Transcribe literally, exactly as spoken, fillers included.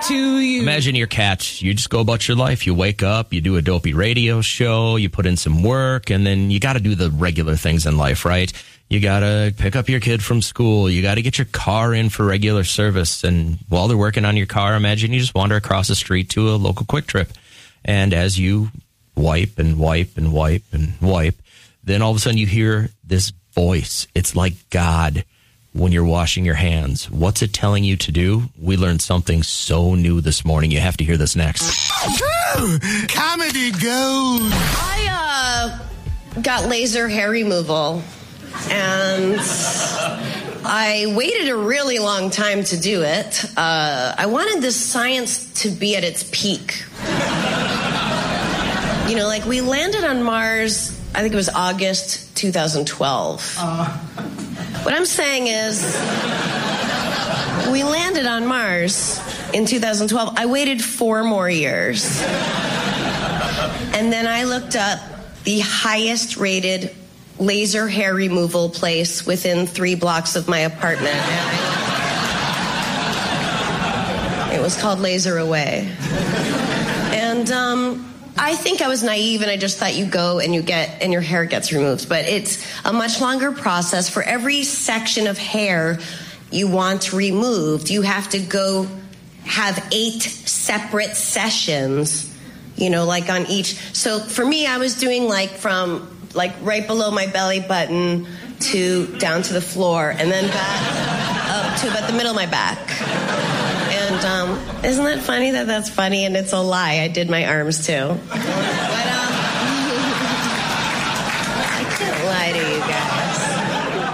to you. Imagine your cat. You just go about your life. You wake up, you do a dopey radio show, you put in some work, and then you got to do the regular things in life, right? You got to pick up your kid from school. You got to get your car in for regular service. And while they're working on your car, imagine you just wander across the street to a local Quick Trip. And as you wipe and wipe and wipe and wipe, then all of a sudden you hear this voice. It's like God when you're washing your hands. What's it telling you to do? We learned something so new this morning. You have to hear this next. Comedy gold. I uh, got laser hair removal, and I waited a really long time to do it. Uh, I wanted the science to be at its peak. You know, like we landed on Mars, I think it was August two thousand twelve. Uh. What I'm saying is, we landed on Mars in two thousand twelve. I waited four more years. And then I looked up the highest rated laser hair removal place within three blocks of my apartment. And I, it was called Laser Away. And, um... I think I was naive and I just thought you go and you get and your hair gets removed. But it's a much longer process. For every section of hair you want removed, you have to go have eight separate sessions, you know, like on each. So for me, I was doing like from like right below my belly button to down to the floor and then back up to about the middle of my back. And um, isn't that funny that that's funny? And it's a lie. I did my arms, too. But um, I can't lie to you guys.